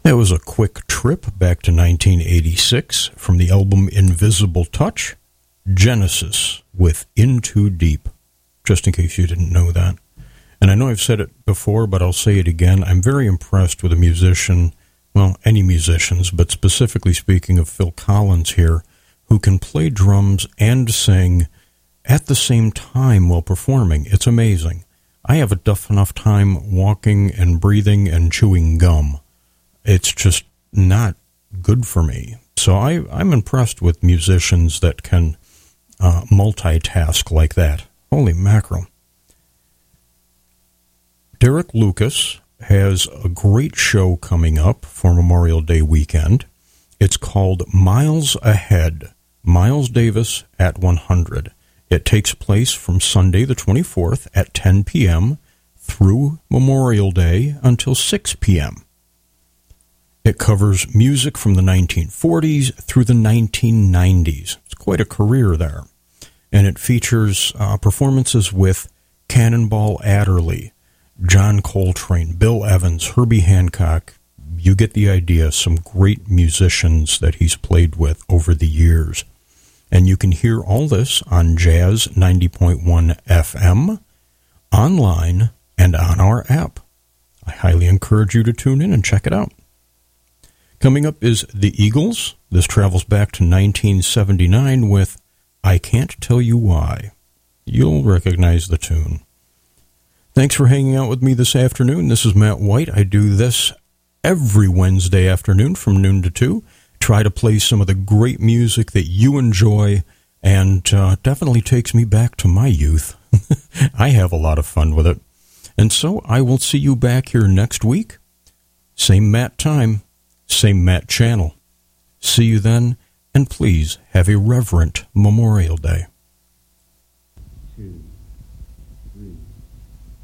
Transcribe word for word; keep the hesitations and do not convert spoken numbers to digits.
That was a quick trip back to nineteen eighty-six from the album Invisible Touch, Genesis with In Too Deep, just in case you didn't know that. And I know I've said it before, but I'll say it again. I'm very impressed with a musician, well, any musicians, but specifically speaking of Phil Collins here, who can play drums and sing at the same time while performing. It's amazing. I have a tough enough time walking and breathing and chewing gum. It's just not good for me. So I, I'm impressed with musicians that can uh, multitask like that. Holy mackerel. Derek Lucas has a great show coming up for Memorial Day weekend. It's called Miles Ahead, Miles Davis at one hundred. It takes place from Sunday the twenty-fourth at ten p.m. through Memorial Day until six p.m. It covers music from the nineteen forties through the nineteen nineties. It's quite a career there. And it features uh, performances with Cannonball Adderley, John Coltrane, Bill Evans, Herbie Hancock. You get the idea. Some great musicians that he's played with over the years. And you can hear all this on Jazz ninety point one F M, online, and on our app. I highly encourage you to tune in and check it out. Coming up is The Eagles. This travels back to nineteen seventy-nine with I Can't Tell You Why. You'll recognize the tune. Thanks for hanging out with me this afternoon. This is Matt White. I do this every Wednesday afternoon from noon to two. Try to play some of the great music that you enjoy, and uh, definitely takes me back to my youth. I have a lot of fun with it. And so I will see you back here next week. Same Matt time. Same Matt channel. See you then, and please have a reverent Memorial Day.